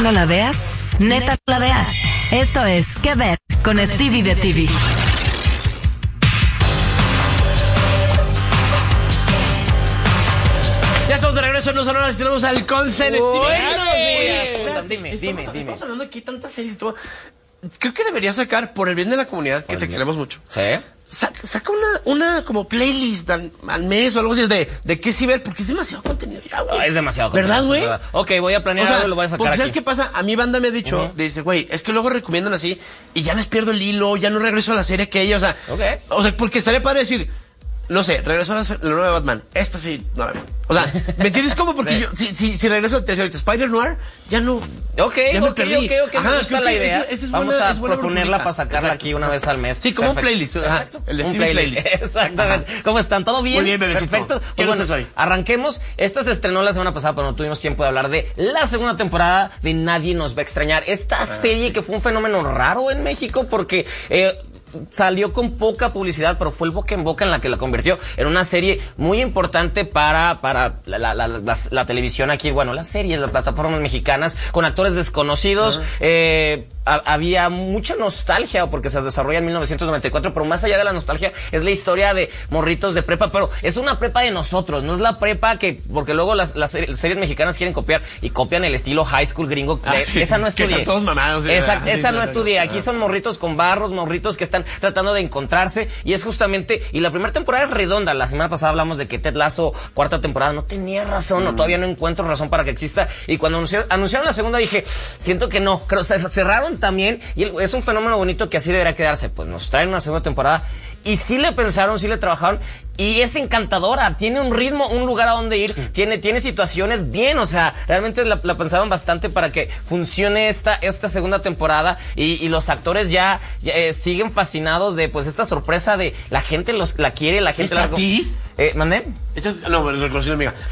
no la veas, neta la veas. Esto es ¿Qué ver? Con Stevie de TV. Ya estamos de regreso, no Sonora, tenemos al Consen. Dime. Estamos hablando aquí de tantas series. Creo que deberías sacar, por el bien de la comunidad, que te queremos mucho. ¿Sí? Saca una como playlist al mes o algo así de qué sí ver, porque es demasiado contenido ya, güey. Es demasiado contenido. ¿Verdad, güey? Ok, voy a planear algo y lo voy a sacar porque aquí. ¿sabes qué pasa? A mi banda me ha dicho, dice, güey, es que luego recomiendan así y ya les pierdo el hilo, ya no regreso a la serie que ellos, o sea, porque estaría padre decir, no sé, regreso a la nueva Batman. Esta sí, no la veo. O sea, ¿me entiendes cómo? Porque yo, si regreso a Spider-Noir, ya no. Ok, me perdí. Ajá, me gusta la idea. Vamos a proponerla para sacarla aquí una vez al mes. Sí, como perfecto. un playlist. Ajá, Un playlist. Exactamente. ¿Cómo están? ¿Todo bien? Muy bien, bebecito. Perfecto. ¿Qué Pues nos haces hoy? Arranquemos. Esta se estrenó la semana pasada, pero no tuvimos tiempo de hablar de la segunda temporada de Nadie Nos Va a Extrañar. Esta serie que fue un fenómeno raro en México porque salió con poca publicidad, pero fue el boca en boca en la que la convirtió en una serie muy importante para la televisión aquí, bueno, las series, las plataformas mexicanas, con actores desconocidos. Había mucha nostalgia porque se desarrolla en 1994, pero más allá de la nostalgia es la historia de morritos de prepa, pero es una prepa de nosotros, no es la prepa que, porque luego las series mexicanas quieren copiar y copian el estilo high school gringo. Esa no estudié. Que están todos mamados. Esa no estudié. Aquí son morritos con barros, morritos que están tratando de encontrarse, y es justamente, y la primera temporada es redonda. La semana pasada hablamos de que Ted Lasso, cuarta temporada, no tenía razón, o todavía no encuentro razón para que exista, y cuando anunciaron la segunda dije, siento que no, creo se cerraron también, y es un fenómeno bonito que así debería quedarse. Pues nos traen una segunda temporada, y sí le pensaron, sí le trabajaron, y es encantadora, tiene un ritmo, un lugar a donde ir, tiene situaciones bien, o sea, realmente la pensaron bastante para que funcione esta segunda temporada, y los actores ya siguen fascinados de, pues, esta sorpresa de la gente la quiere, la gente la... ¿Mandé? No, reconocí una amiga.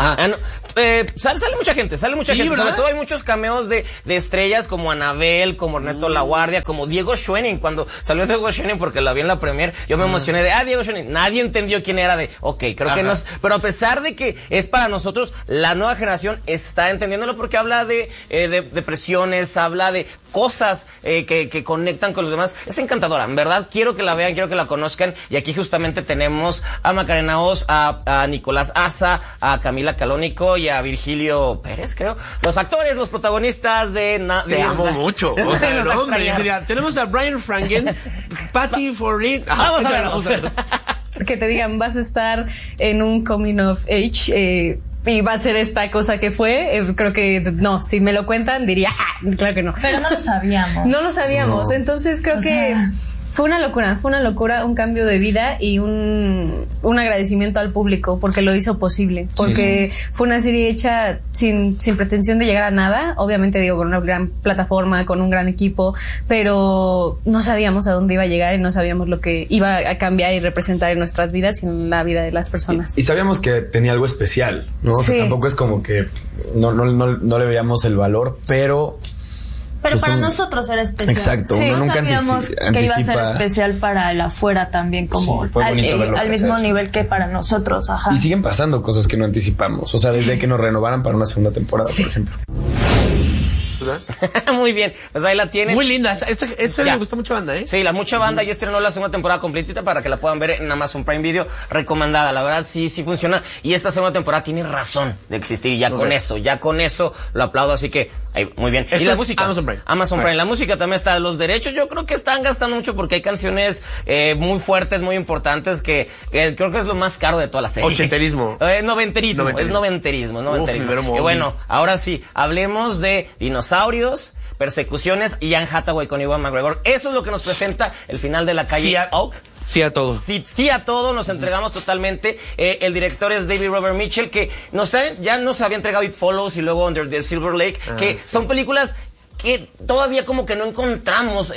Sale mucha gente, Sí, ¿verdad? ¿verdad? Sobre todo hay muchos cameos de estrellas como Anabel, como Ernesto Laguardia, como Diego Schoening. Cuando salió Diego Schoening, porque la vi en la premier, yo me emocioné de, Diego Schoening. Nadie entendió quién era, creo que no es, pero a pesar de que es para nosotros, la nueva generación está entendiéndolo porque habla de depresiones, habla de cosas que conectan con los demás. Es encantadora, en verdad, quiero que la vean, quiero que la conozcan, y aquí justamente tenemos a Macarena Oz, a Nicolás Asa, a Camila Calónico y a Virgilio Pérez, creo. Los actores, los protagonistas de Te amo mucho. O sea, Nos va a no, hombre, extrañar. sería, tenemos a Brian Franken, Patty Forin. Vamos a ver. Que te digan, vas a estar en un coming of age, y va a ser esta cosa que fue, creo que no, si me lo cuentan diría, claro que no. Pero no lo sabíamos. No lo sabíamos, entonces creo que fue una locura, un cambio de vida y un agradecimiento al público porque lo hizo posible, porque fue una serie hecha sin pretensión de llegar a nada, obviamente digo, con una gran plataforma, con un gran equipo, pero no sabíamos a dónde iba a llegar y no sabíamos lo que iba a cambiar y representar en nuestras vidas y en la vida de las personas. Y sabíamos que tenía algo especial, ¿no? O sea, tampoco es como que no le veíamos el valor, pero pues para nosotros era especial. Exacto, uno nunca sabíamos que iba a ser especial para el afuera también, como al mismo nivel que para nosotros. Ajá. Y siguen pasando cosas que no anticipamos. O sea, desde que nos renovaran para una segunda temporada, por ejemplo. Muy bien, pues ahí la tienen. Muy linda, esta me gusta mucho banda, ¿eh? Sí, la mucha banda ya estrenó la segunda temporada completita para que la puedan ver en Amazon Prime Video, recomendada, la verdad sí funciona, y esta segunda temporada tiene razón de existir, y ya con eso lo aplaudo, así que muy bien. Y la música, Amazon Prime, la música también está, los derechos yo creo que están gastando mucho porque hay canciones muy fuertes, muy importantes, que creo que es lo más caro de toda la serie. Ochenterismo. Noventerismo. Y bueno, ahora sí, hablemos de dinosaurios, persecuciones y Anne Hathaway con Ewan McGregor. Eso es lo que nos presenta el final de La Calle Oak. Sí a todo. Sí a todo, nos entregamos totalmente. El director es David Robert Mitchell, que ya nos había entregado It Follows y luego Under the Silver Lake, que son películas que todavía como que no encontramos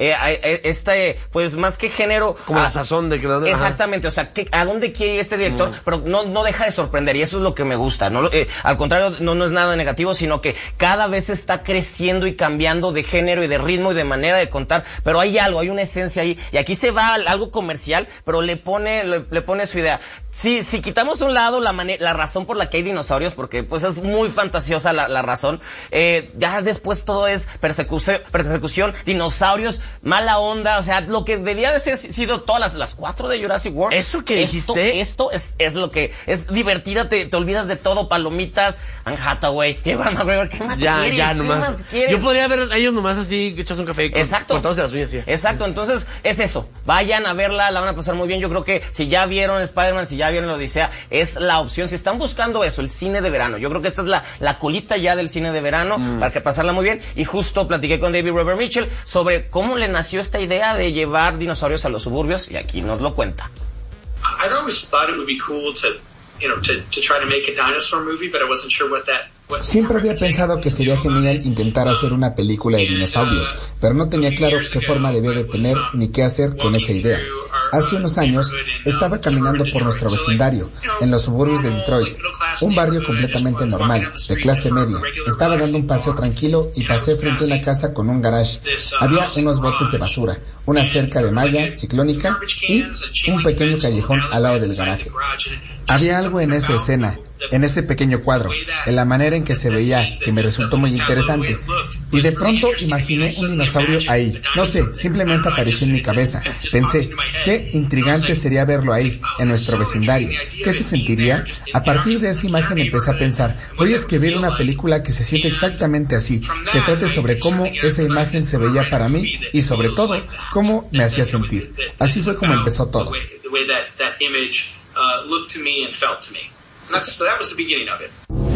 pues más que género, como la sazón de que exactamente, o sea, a dónde quiere ir este director, pero no deja de sorprender, y eso es lo que me gusta. No, al contrario, no es nada negativo, sino que cada vez está creciendo y cambiando de género y de ritmo y de manera de contar, pero hay una esencia ahí, y aquí se va algo comercial, pero le pone su idea. Si quitamos a un lado la razón por la que hay dinosaurios, porque pues es muy fantasiosa la razón, ya después todo es persecución, dinosaurios, mala onda, o sea, lo que debía de ser sido todas las 4 de Jurassic World. Eso que dijiste. Esto es lo que es divertida, te olvidas de todo, palomitas, Anne Hathaway, Ewan McGregor, ¿qué más quieres? Ya, nomás. ¿Qué más quieres? Yo podría ver a ellos nomás así, echas un café cortados de las uñas. Exacto, entonces es eso. Vayan a verla, la van a pasar muy bien. Yo creo que si ya vieron Spider-Man, si ya vieron la Odisea, es la opción. Si están buscando eso, el cine de verano, yo creo que esta es la colita ya del cine de verano, para que pasarla muy bien. Y justo platiqué con David Robert Mitchell sobre cómo le nació esta idea de llevar dinosaurios a los suburbios, y aquí nos lo cuenta. I'd always thought it would be cool to try to make a dinosaur movie, but I wasn't sure what that. Siempre había pensado que sería genial intentar hacer una película de dinosaurios, pero no tenía claro qué forma debía de tener ni qué hacer con esa idea. Hace unos años estaba caminando por nuestro vecindario, en los suburbios de Detroit, un barrio completamente normal, de clase media. Estaba dando un paseo tranquilo y pasé frente a una casa con un garage. Había unos botes de basura, una cerca de malla ciclónica y un pequeño callejón al lado del garaje. Había algo en esa escena, en ese pequeño cuadro, en la manera en que se veía, que me resultó muy interesante. Y de pronto imaginé un dinosaurio ahí. No sé, simplemente apareció en mi cabeza. Pensé, qué intrigante sería verlo ahí, en nuestro vecindario. ¿Qué se sentiría? A partir de esa imagen empecé a pensar, voy a escribir una película que se siente exactamente así, que trate sobre cómo esa imagen se veía para mí y sobre todo, cómo me hacía sentir. Así fue como empezó todo. Looked to me and felt to me. So that was the beginning of it.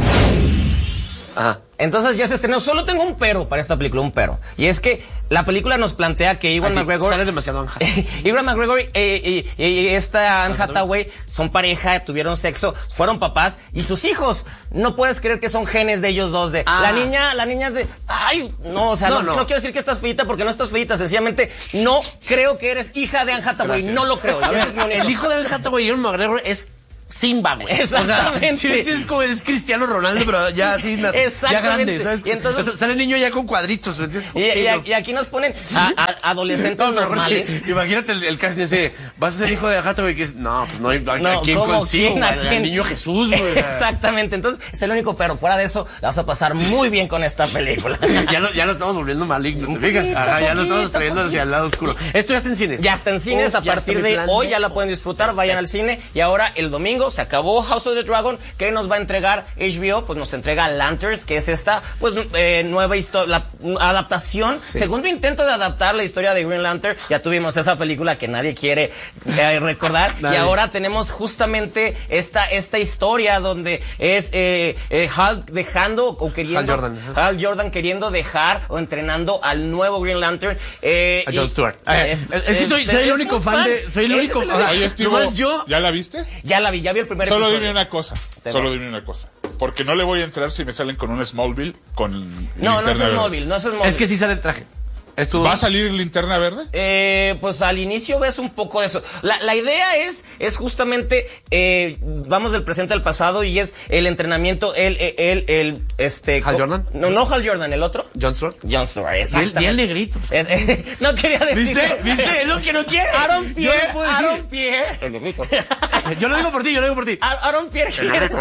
Ajá. Entonces ya se estrenó. Solo tengo un pero para esta película, un pero. Y es que la película nos plantea que Ewan McGregor... Sale demasiado Anne Hathaway. Ewan McGregor y esta Anne Hathaway son pareja, tuvieron sexo, fueron papás, y sus hijos, no puedes creer que son genes de ellos dos. La niña es de... Ay, no, o sea, no quiero decir que estás feita porque no estás feita, sencillamente no creo que eres hija de Anne Hathaway. Gracias. No lo creo. El hijo de Anne Hathaway y Ewan McGregor es Simba, güey. Exactamente. O sea, es como es Cristiano Ronaldo, pero ya así, ya grande, ¿sabes? Y entonces sale el niño ya con cuadritos, ¿entiendes? Y aquí nos ponen a adolescentes normales. Sí. Imagínate el casting ese, vas a ser hijo de Hathaway, que es, no, pues no hay a quién consigo, al niño Jesús, güey. Exactamente, entonces es el único, pero fuera de eso, la vas a pasar muy bien con esta película. ya lo estamos volviendo maligno, ¿te fijas? Ya lo estamos trayendo hacia el lado oscuro. Esto ya está en cines. Ya está en cines, a partir de hoy ya la pueden disfrutar, vayan al cine, y ahora el domingo se acabó House of the Dragon. ¿Qué nos va a entregar HBO? Pues nos entrega Lanterns, que es esta pues nueva historia, la adaptación, segundo intento de adaptar la historia de Green Lantern. Ya tuvimos esa película que nadie quiere recordar. Y ahora tenemos justamente esta historia donde es Hal dejando o queriendo Hal Jordan queriendo dejar o entrenando al nuevo Green Lantern, a Jon Stewart. Es que soy el único fan de... Soy el único... Oye, Steve, ¿ya la viste? Ya la vi el primer episodio. Solo dime una cosa. Porque no le voy a entrar si me salen con un Smallville, con no es Smallville. Es que sí sale el traje. ¿Va a salir Linterna Verde? Pues al inicio ves un poco de eso. La idea es justamente, vamos del presente al pasado, y es el entrenamiento, ¿Hal Jordan? No Hal Jordan, el otro. Jon Stewart, exactamente. Y el negrito. No quería decir. ¿Viste? Es lo que no quiere. Aaron Pierre. El negrito. Yo lo digo por ti. Aaron Pierre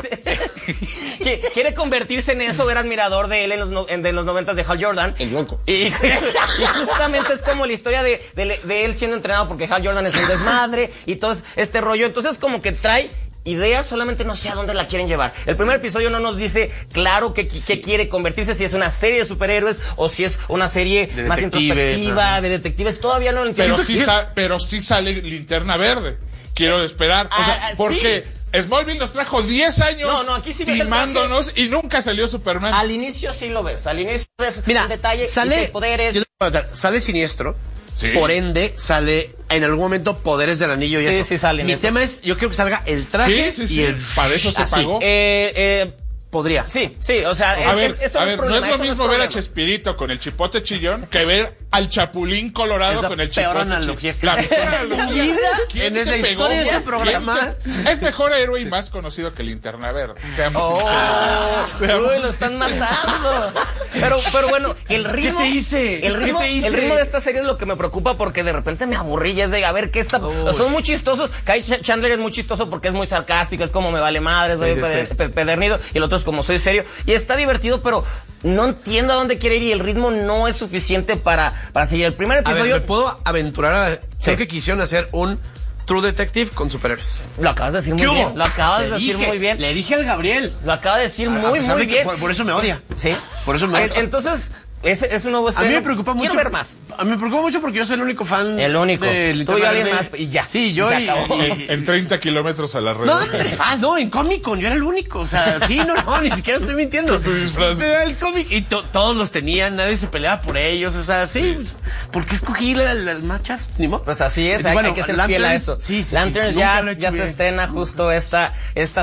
quiere convertirse en eso, era admirador de él en los 90s de Hal Jordan. El blanco. Y justamente es como la historia de él siendo entrenado porque Hal Jordan es un desmadre y todo este rollo. Entonces como que trae ideas, solamente no sé a dónde la quieren llevar. El primer episodio no nos dice claro qué quiere convertirse, si es una serie de superhéroes o si es una serie de más introspectiva, de detectives. Todavía no lo entiendo. Pero sí sale Linterna Verde. Quiero esperar. Porque... Sí. Smallville nos trajo 10 años aquí sí timándonos y nunca salió Superman. Al inicio sí lo ves. Al inicio ves el detalle, sale poderes. Sale Siniestro. Sí. Por ende, sale en algún momento Poderes del Anillo y eso. Sí, sale. Mi tema es, yo quiero que salga el traje y el... Para eso se pagó. podría. Sí, o sea, a ver, no es lo mismo ver a Chespirito con el chipote chillón que ver al Chapulín Colorado con el chipote analogía. La peor analogía. En esa historia de este programa. Es mejor héroe y más conocido que Linterna Verde. Seamos sinceros. Lo están matando. Pero bueno, el ritmo. ¿Qué te hice? El ritmo de esta serie es lo que me preocupa porque de repente me aburrí y es de a ver qué está. Son muy chistosos. Kyle Chandler es muy chistoso porque es muy sarcástico, es como me vale madre, soy pedernido, y el otro es como soy serio. Y está divertido, pero no entiendo a dónde quiere ir y el ritmo no es suficiente para seguir. El primer episodio. A ver, ¿me puedo aventurar a... Creo que quisieron hacer un True Detective con superhéroes. Lo acabas de decir muy bien. Lo acabas de decir muy bien. Le dije al Gabriel. Lo acaba de decir muy bien. Por eso me odia. Sí. Por eso me odia. Entonces, es un nuevo estreno. A mí me preocupa mucho. Quiero ver más. A mí me preocupa mucho porque yo soy el único fan. El único. Tú y alguien más y ya. Sí, yo y en 30 kilómetros a la red. No, en Comic Con yo era el único. O sea, ni siquiera estoy mintiendo. Tu disfraz. El cómic y todos los tenían, nadie se peleaba por ellos. O sea, sí. ¿Por qué escogí el matcha? Ni modo. Pues así es, hay que ser fiel a eso. Lanterns ya se estrena justo este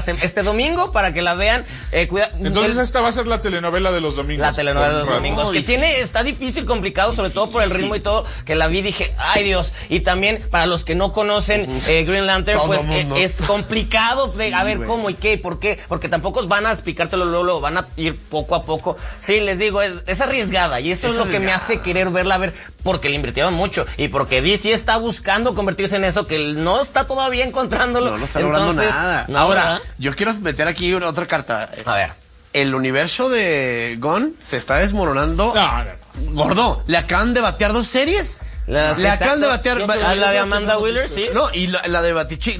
domingo para que la vean. Entonces esta va a ser la telenovela de los domingos. La telenovela de los domingos. Que está difícil, complicado, sobre todo por el ritmo y todo, que la vi dije, ay Dios. Y también, para los que no conocen Green Lantern, pues es complicado de a ver cómo y qué y por qué, porque tampoco van a explicártelo luego, van a ir poco a poco. Sí, les digo, es arriesgada y eso es lo que me hace querer verla, a ver, porque le invirtieron mucho y porque DC está buscando convertirse en eso, que no está todavía encontrándolo. No está logrando nada. Ahora, ¿verdad? yo quiero meter aquí otra carta. A ver. El universo de Gunn se está desmoronando. No. Gordo, le acaban de batear 2 series. Le acaban de batear. La de Amanda Waller, sí. No, y la de Batichi. ¿No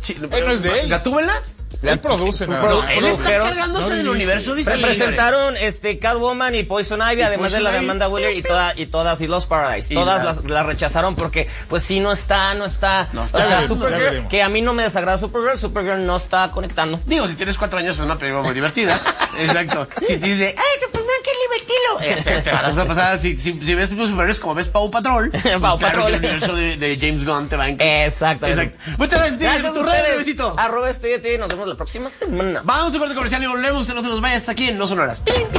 es de él? ¿Gatúbela? Él produce nada. Él está cargándose del universo. Dice presentaron Catwoman y Poison Ivy, además de la de Amanda Waller y todas y Lost Paradise. Todas las rechazaron porque pues sí no está. O sea, Supergirl, que a mí no me desagrada Supergirl no está conectando. Digo, si tienes 4 años es una película muy divertida. Exacto. Si te dice, ¡ay, Superman, qué divertido! Te vas a pasar, si ves los superhéroes como ves Paw Patrol. Paw Patrol. El universo de James Gunn te va a encantar. Exacto. Muchas gracias, tus redes, besito. @estoy nos vemos la próxima semana. Vamos a un corte comercial y volvemos. No se nos vaya hasta aquí en No Sonoras.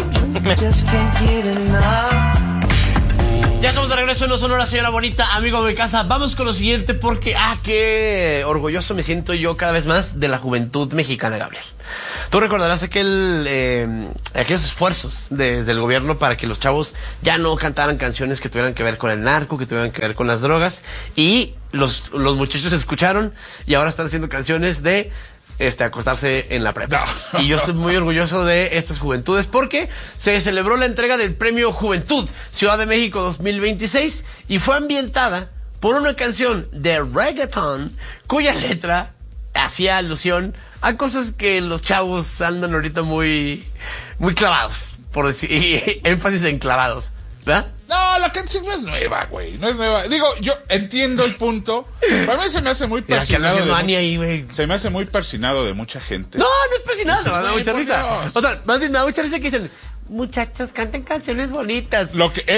Ya estamos de regreso en No Sonoras, señora bonita, amigo de mi casa. Vamos con lo siguiente porque, qué orgulloso me siento yo cada vez más de la juventud mexicana, Gabriel. Tú recordarás aquellos esfuerzos desde el gobierno para que los chavos ya no cantaran canciones que tuvieran que ver con el narco, que tuvieran que ver con las drogas. Y los muchachos escucharon y ahora están haciendo canciones de acostarse en la prepa. No. Y yo estoy muy orgulloso de estas juventudes porque se celebró la entrega del Premio Juventud Ciudad de México 2026 y fue ambientada por una canción de reggaeton cuya letra hacía alusión a cosas que los chavos andan ahorita muy clavados, por decir, y énfasis en clavados, ¿verdad? No, la canción no es nueva, güey. No es nueva. Digo, yo entiendo el punto. Para mí se me hace muy persinado. Se me hace muy persinado de mucha gente. No es persinado, me da mucha risa. O sea, más bien me da mucha risa que dicen, muchachos, canten canciones bonitas. Lo que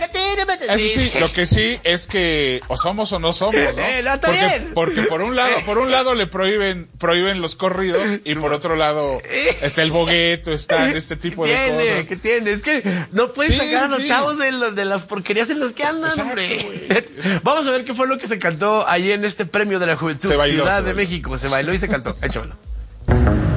sí es que o somos o no somos, ¿no? Porque por un lado le prohíben los corridos y por otro lado está el bogueto, está este tipo de cosas. ¿Qué tiene? Es que no puedes sacar a los chavos de las porquerías en las que andan. Exacto, hombre. Vamos a ver qué fue lo que se cantó ahí en este Premio de la Juventud Ciudad de México. Se bailó y se cantó. Échamelo.